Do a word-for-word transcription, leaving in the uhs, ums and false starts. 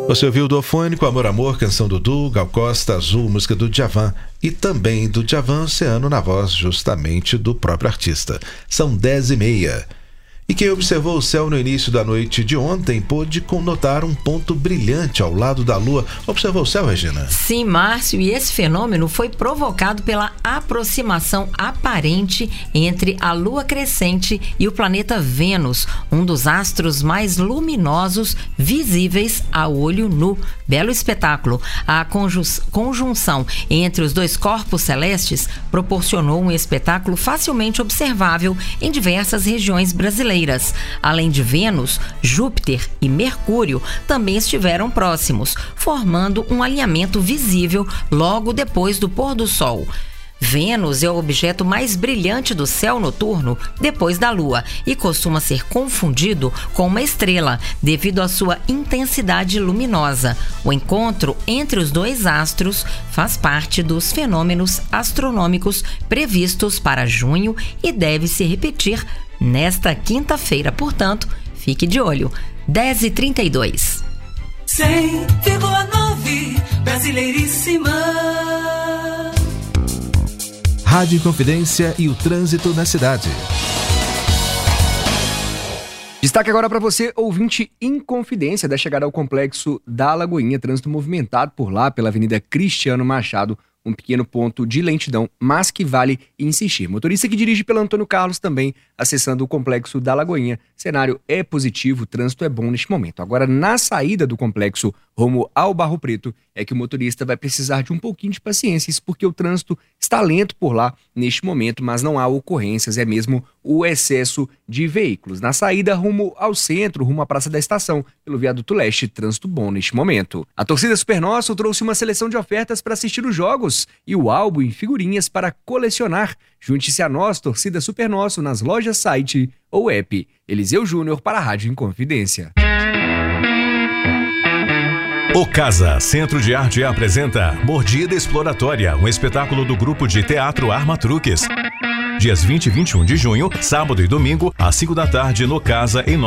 Você ouviu o Duofônico, Amor Amor, canção do Du, Gal Costa, Azul, música do Djavan e também do Djavan Oceano na voz justamente do próprio artista. São dez e meia. E quem observou o céu no início da noite de ontem pôde notar um ponto brilhante ao lado da Lua. Observou o céu, Regina? Sim, Márcio, e esse fenômeno foi provocado pela aproximação aparente entre a Lua crescente e o planeta Vênus, um dos astros mais luminosos visíveis a olho nu. Belo espetáculo. A conjun- conjunção entre os dois corpos celestes proporcionou um espetáculo facilmente observável em diversas regiões brasileiras. Além de Vênus, Júpiter e Mercúrio também estiveram próximos, formando um alinhamento visível logo depois do pôr do Sol. Vênus é o objeto mais brilhante do céu noturno depois da Lua e costuma ser confundido com uma estrela devido à sua intensidade luminosa. O encontro entre os dois astros faz parte dos fenômenos astronômicos previstos para junho e deve se repetir nesta quinta-feira. Portanto, fique de olho. dez e trinta e dois. cem vírgula nove Brasileiríssima. Rádio Inconfidência e o trânsito na cidade. Destaque agora para você, ouvinte Inconfidência, da chegada ao complexo da Lagoinha. Trânsito movimentado por lá, pela Avenida Cristiano Machado. Um pequeno ponto de lentidão, mas que vale insistir. Motorista que dirige pelo Antônio Carlos também, acessando o complexo da Lagoinha. Cenário é positivo, o trânsito é bom neste momento. Agora, na saída do complexo rumo ao Barro Preto, é que o motorista vai precisar de um pouquinho de paciência, isso porque o trânsito está lento por lá neste momento, mas não há ocorrências, é mesmo o excesso de veículos. Na saída rumo ao centro, rumo à Praça da Estação, pelo Viaduto Leste, trânsito bom neste momento. A torcida Super Nosso trouxe uma seleção de ofertas para assistir os jogos e o álbum em figurinhas para colecionar. Junte-se a nós, torcida Super Nosso, nas lojas, site ou app. Eliseu Júnior para a Rádio Inconfidência. O Casa Centro de Arte apresenta Mordida Exploratória, um espetáculo do grupo de teatro Arma Truques. Dias vinte e vinte e um de junho, sábado e domingo, às cinco da tarde, no Casa, em